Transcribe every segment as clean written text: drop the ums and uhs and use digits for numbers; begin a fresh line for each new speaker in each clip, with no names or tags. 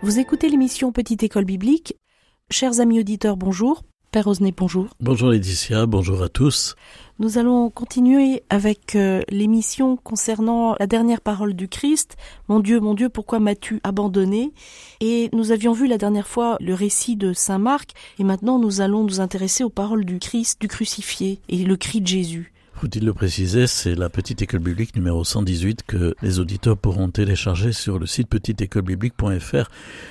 Vous écoutez l'émission Petite École Biblique. Chers amis auditeurs, bonjour. Père Osnet, bonjour.
Bonjour Laetitia, bonjour à tous.
Nous allons continuer avec l'émission concernant la dernière parole du Christ. Mon Dieu, pourquoi m'as-tu abandonné ? Et nous avions vu la dernière fois le récit de Saint Marc. Et maintenant, nous allons nous intéresser aux paroles du Christ, du crucifié et le cri de Jésus.
Faut-il le préciser, c'est la Petite École Biblique numéro 118 que les auditeurs pourront télécharger sur le site petiteécolebiblique.fr.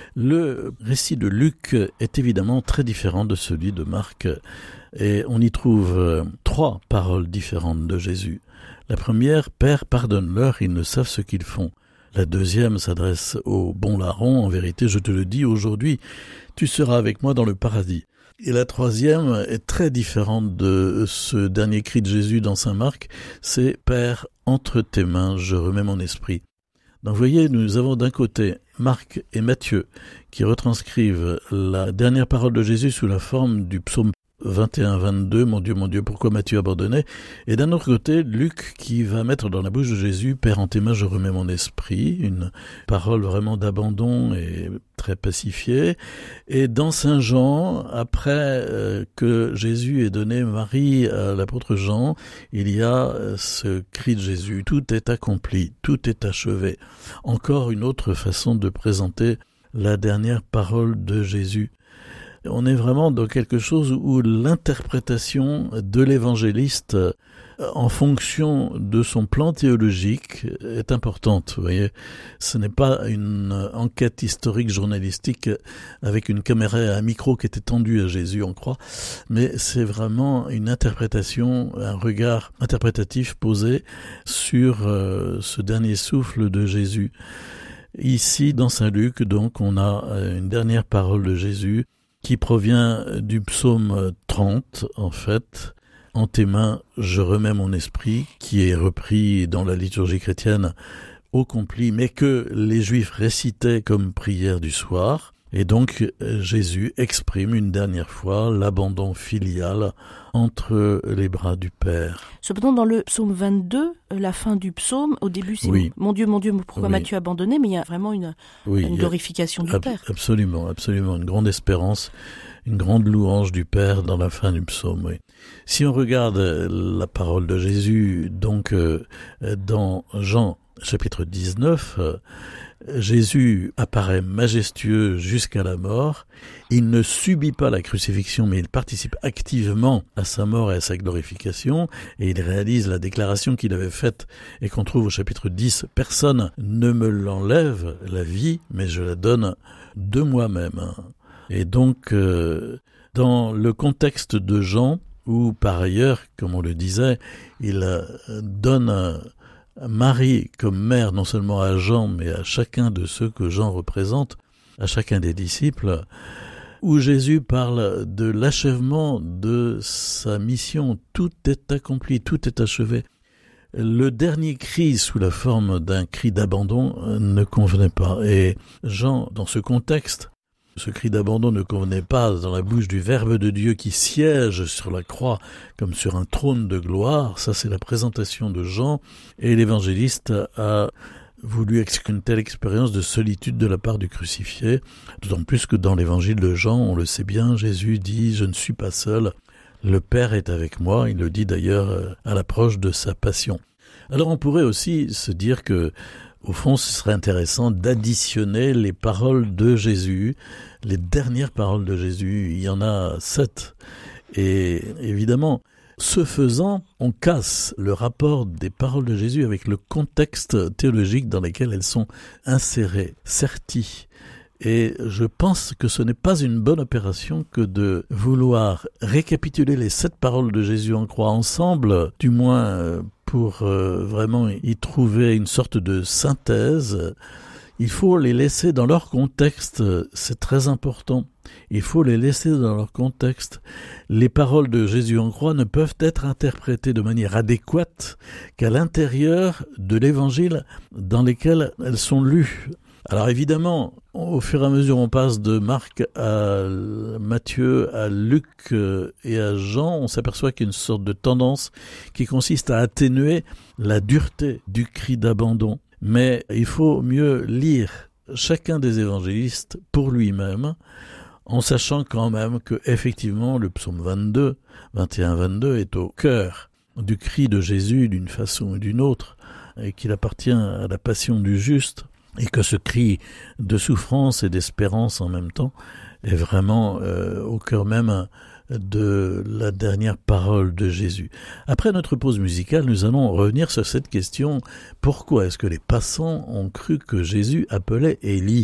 Le récit de Luc est évidemment très différent de celui de Marc et on y trouve 3 paroles différentes de Jésus. La première, « Père, pardonne-leur, ils ne savent ce qu'ils font ». La deuxième s'adresse au bon larron, « En vérité, je te le dis, aujourd'hui, tu seras avec moi dans le paradis ». Et la troisième est très différente de ce dernier cri de Jésus dans Saint Marc, c'est « Père, entre tes mains, je remets mon esprit ». Donc vous voyez, nous avons d'un côté Marc et Matthieu qui retranscrivent la dernière parole de Jésus sous la forme du psaume 21-22, mon Dieu, pourquoi m'as-tu abandonné ? Et d'un autre côté, Luc qui va mettre dans la bouche de Jésus, Père, en tes mains, je remets mon esprit, une parole vraiment d'abandon et très pacifiée. Et dans Saint Jean, après que Jésus ait donné Marie à l'apôtre Jean, il y a ce cri de Jésus, tout est accompli, tout est achevé. Encore une autre façon de présenter la dernière parole de Jésus. On est vraiment dans quelque chose où l'interprétation de l'évangéliste en fonction de son plan théologique est importante. Vous voyez, ce n'est pas une enquête historique journalistique avec une caméra et un micro qui était tendu à Jésus, on croit, mais c'est vraiment une interprétation, un regard interprétatif posé sur ce dernier souffle de Jésus. Ici, dans Saint Luc, donc, on a une dernière parole de Jésus qui provient du psaume 30, en fait. « En tes mains, je remets mon esprit », qui est repris dans la liturgie chrétienne au complet, mais que les Juifs récitaient comme prière du soir. Et donc, Jésus exprime une dernière fois l'abandon filial entre les bras du Père.
Cependant, dans le psaume 22, la fin du psaume, au début, c'est « Mon Dieu, pourquoi m'as-tu abandonné » mais il y a vraiment une glorification du Père.
Absolument, une grande espérance, une grande louange du Père dans la fin du psaume. Oui. Si on regarde la parole de Jésus, donc dans Jean chapitre 19, Jésus apparaît majestueux jusqu'à la mort. Il ne subit pas la crucifixion, mais il participe activement à sa mort et à sa glorification. Et il réalise la déclaration qu'il avait faite et qu'on trouve au chapitre 10. « Personne ne me l'enlève, la vie, mais je la donne de moi-même. » Et donc, dans le contexte de Jean, où par ailleurs, comme on le disait, il donne Marie comme mère non seulement à Jean, mais à chacun de ceux que Jean représente, à chacun des disciples, où Jésus parle de l'achèvement de sa mission. Tout est accompli, tout est achevé. Le dernier cri sous la forme d'un cri d'abandon ne convenait pas. Et Jean, dans ce contexte, ce cri d'abandon ne convenait pas dans la bouche du Verbe de Dieu qui siège sur la croix comme sur un trône de gloire. Ça, c'est la présentation de Jean. Et l'évangéliste a voulu exclure une telle expérience de solitude de la part du crucifié. D'autant plus que dans l'évangile de Jean, on le sait bien, Jésus dit « Je ne suis pas seul, le Père est avec moi ». Il le dit d'ailleurs à l'approche de sa passion. Alors on pourrait aussi se dire que au fond, ce serait intéressant d'additionner les paroles de Jésus, les dernières paroles de Jésus. Il y en a 7. Et évidemment, ce faisant, on casse le rapport des paroles de Jésus avec le contexte théologique dans lequel elles sont insérées, serties. Et je pense que ce n'est pas une bonne opération que de vouloir récapituler les 7 paroles de Jésus en croix ensemble, du moins pour vraiment y trouver une sorte de synthèse. Il faut les laisser dans leur contexte, c'est très important. Il faut les laisser dans leur contexte. Les paroles de Jésus en croix ne peuvent être interprétées de manière adéquate qu'à l'intérieur de l'évangile dans lequel elles sont lues. Alors évidemment, au fur et à mesure on passe de Marc à Matthieu, à Luc et à Jean, on s'aperçoit qu'il y a une sorte de tendance qui consiste à atténuer la dureté du cri d'abandon. Mais il faut mieux lire chacun des évangélistes pour lui-même, en sachant quand même que effectivement le psaume 22, 21-22 est au cœur du cri de Jésus d'une façon ou d'une autre, et qu'il appartient à la passion du juste, et que ce cri de souffrance et d'espérance en même temps est vraiment au cœur même de la dernière parole de Jésus. Après notre pause musicale, nous allons revenir sur cette question: pourquoi est-ce que les passants ont cru que Jésus appelait Élie ?